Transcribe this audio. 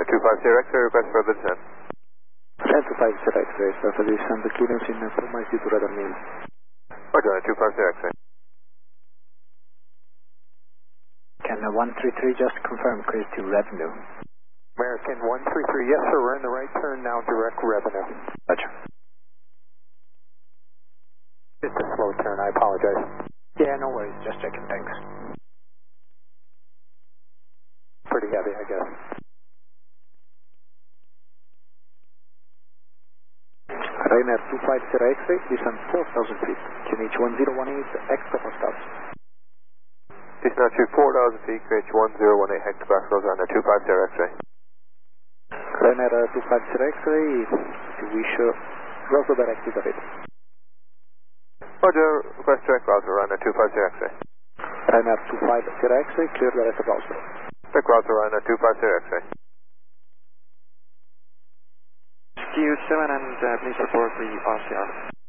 250 X-ray, request for the descent. 10-250 X-ray, start for the descent, the clearance in 4 miles due to radar meal. Roger, 250 X-ray. Can 133 just confirm clear to revenue? American 133, yes sir, we're in the right turn now, direct revenue. Roger. Just a slow turn, I apologize. Yeah, no worries, just checking, thanks. Pretty heavy, I guess. Ryanair 250 X-ray, descent 4,000 feet. QNH 1018, hectopascals. Descent altitude 4,000 feet, QNH 1018 hectopascals, Ryanair 250 X-ray. Ryanair 250 X-ray, if you wish, Roslo direct is available. Roger, request direct router, Ryanair 250 X-ray. Ryanair 250 X-ray, clear direct of Oslo. Direct router, Ryanair 250 X-ray. Q7 and please report the RCR.